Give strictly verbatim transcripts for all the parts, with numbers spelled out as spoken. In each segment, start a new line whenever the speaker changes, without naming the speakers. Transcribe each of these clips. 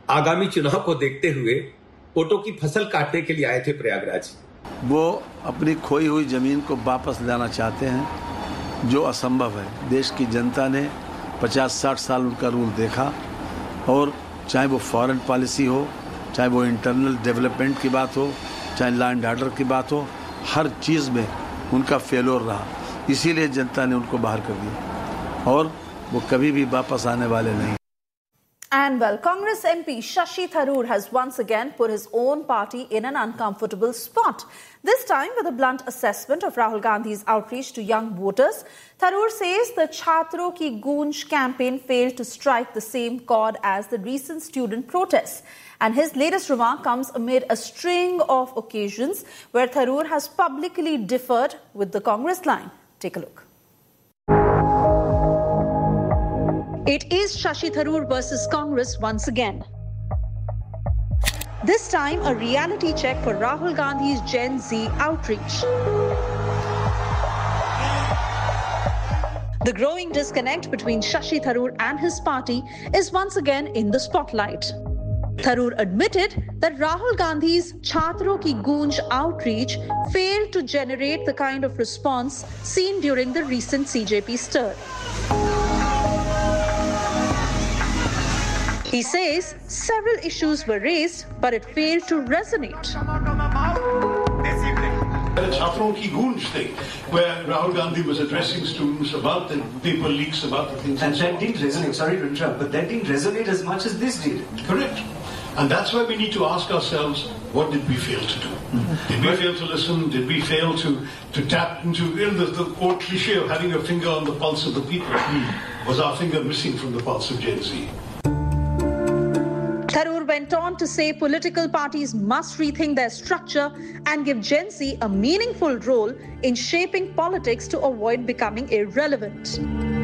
आगामी चुनाव को देखते हुए वोटों की फसल काटने के लिए आए थे प्रयागराज।
वो अपनी खोई हुई जमीन को वापस लाना चाहते हैं, जो असंभव है। देश की जनता ने पचास साठ साल उनका रूल देखा, और चाहे वो फॉरेन पॉलिसी हो, चाहे वो इंटरनल डेवलपमेंट की बात हो, चाहे लॉ एंड ऑर्डर की बात हो, हर चीज़ में उनका फेलोर रहा। इसीलिए जनता ने उनको बाहर कर दिया, और वो कभी भी वापस आने वाले नहीं।
And well, Congress M P Shashi Tharoor has once again put his own party in an uncomfortable spot. This time with a blunt assessment of Rahul Gandhi's outreach to young voters. Tharoor says the Chhatron Ki Goonj campaign failed to strike the same chord as the recent student protests. And his latest remark comes amid a string of occasions where Tharoor has publicly differed with the Congress line. Take a look. It is Shashi Tharoor versus Congress once again. This time, a reality check for Rahul Gandhi's Gen Z outreach. The growing disconnect between Shashi Tharoor and his party is once again in the spotlight. Tharoor admitted that Rahul Gandhi's Chhatron Ki Goonj outreach failed to generate the kind of response seen during the recent C J P stir. He says several issues were raised, but it failed to resonate.
The Chhatron Ki Goonj thing, where Rahul Gandhi was addressing students about the paper leaks, about the things.
And that didn't resonate, sorry to interrupt, but that didn't resonate as much as this did.
Correct. And that's why we need to ask ourselves, what did we fail to do? Mm-hmm. Did we fail to listen? Did we fail to, to tap into, you know, the, the old cliche of having your finger on the pulse of the people? Mm. Was our finger missing from the pulse of Gen Z?
Tharoor went on to say political parties must rethink their structure and give Gen Z a meaningful role in shaping politics to avoid becoming irrelevant.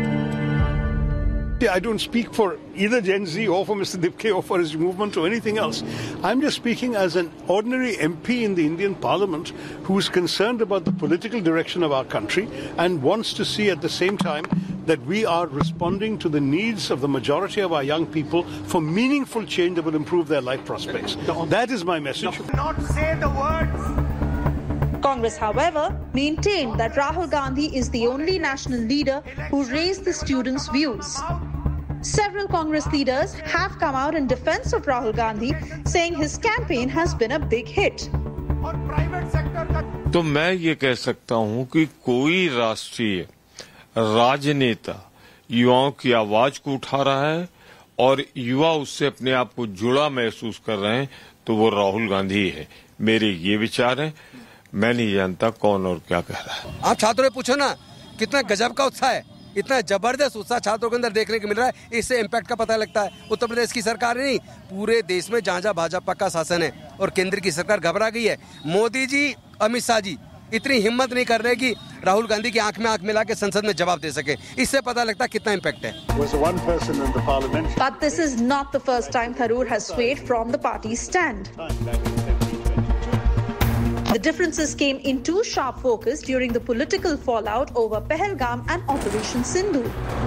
I don't speak for either Gen Z or for Mister Dipke or for his movement or anything else. I'm just speaking as an ordinary M P in the Indian Parliament who is concerned about the political direction of our country and wants to see at the same time that we are responding to the needs of the majority of our young people for meaningful change that will improve their life prospects. That is my message.
Not say the words.
Congress, however, maintained that Rahul Gandhi is the only national leader who raised the students' views. Several Congress leaders have come out in defense of Rahul Gandhi, saying his campaign has been a big hit.
तो मैं ये कह सकता हूँ कि कोई राष्ट्रीय राजनेता युवाओं की आवाज को उठा रहा है और युवा उससे अपने आप को जुड़ा महसूस कर रहे हैं, तो वो राहुल गांधी है। मेरे ये विचार हैं, मैं नहीं जानता कौन और क्या कह रहा है।
आप छात्रों से पूछो ना, कितना गजब का उत्साह है, इतना जबरदस्त उत्साह छात्रों के अंदर देखने को मिल रहा है। इससे इम्पैक्ट का पता लगता है। उत्तर प्रदेश की सरकार नहीं, पूरे देश में जहाँ जहाँ भाजपा का शासन है और केंद्र की सरकार घबरा गई है। मोदी जी, अमित शाह जी इतनी हिम्मत नहीं कर रहे कि राहुल गांधी की आंख में आंख मिला के संसद में जवाब दे सके। इससे पता लगता है कितना इम्पैक्ट है।
But this is not the first time Tharoor has swayed from the party's stand. The differences came into sharp focus during the political fallout over Pahalgam and Operation Sindoor.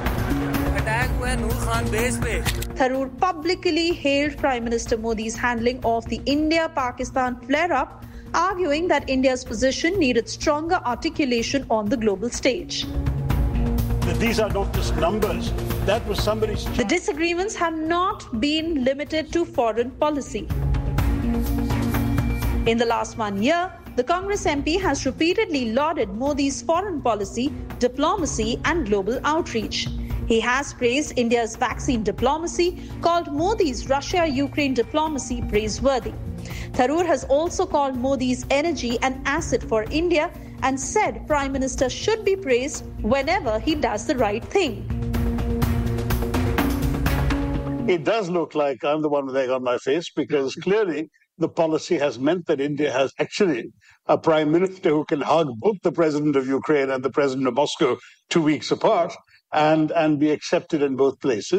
Tharoor publicly hailed Prime Minister Modi's handling of the India-Pakistan flare-up, arguing that India's position needed stronger articulation on the global stage.
These are not just numbers. That was somebody's...
The disagreements have not been limited to foreign policy. In the last one year, the Congress M P has repeatedly lauded Modi's foreign policy, diplomacy and global outreach. He has praised India's vaccine diplomacy, called Modi's Russia-Ukraine diplomacy praiseworthy. Tharoor has also called Modi's energy an asset for India and said Prime Minister should be praised whenever he does the right thing.
It does look like I'm the one with egg on my face, because clearly the policy has meant that India has actually a prime minister who can hug both the president of Ukraine and the president of Moscow two weeks apart and, and be accepted in both places.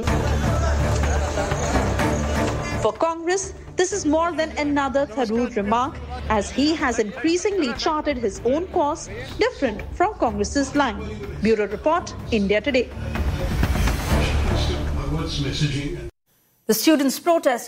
For Congress, this is more than another Tharoor remark, as he has increasingly charted his own course different from Congress's line. Bureau Report, India Today. The students' protest